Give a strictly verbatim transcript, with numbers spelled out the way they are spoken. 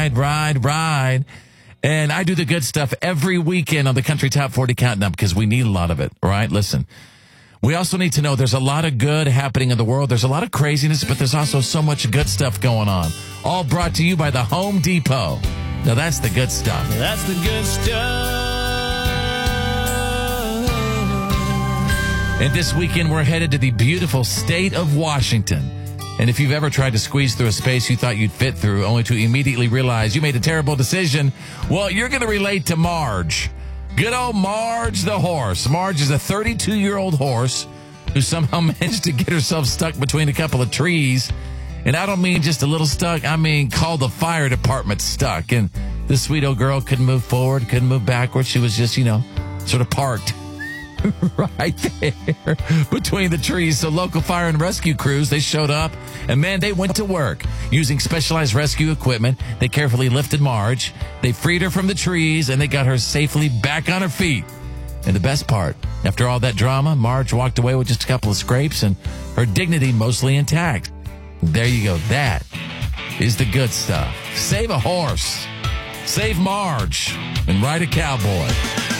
ride, ride. And I do the good stuff every weekend on the Country Top forty Countdown because we need a lot of it, all right? Listen, we also need to know there's a lot of good happening in the world. There's a lot of craziness, but there's also so much good stuff going on. All brought to you by the Home Depot. Now, that's the good stuff. That's the good stuff. And this weekend, we're headed to the beautiful state of Washington. And if you've ever tried to squeeze through a space you thought you'd fit through, only to immediately realize you made a terrible decision, well, you're going to relate to Marge. Good old Marge the horse. Marge is a thirty-two-year-old horse who somehow managed to get herself stuck between a couple of trees. And I don't mean just a little stuck. I mean, call the fire department stuck. And this sweet old girl couldn't move forward, couldn't move backwards. She was just, you know, sort of parked right there between the trees. So local fire and rescue crews, they showed up. And, man, they went to work. Using specialized rescue equipment, they carefully lifted Marge. They freed her from the trees, and they got her safely back on her feet. And the best part, after all that drama, Marge walked away with just a couple of scrapes and her dignity mostly intact. There you go. That is the good stuff. Save a horse. Save Marge. And ride a cowboy.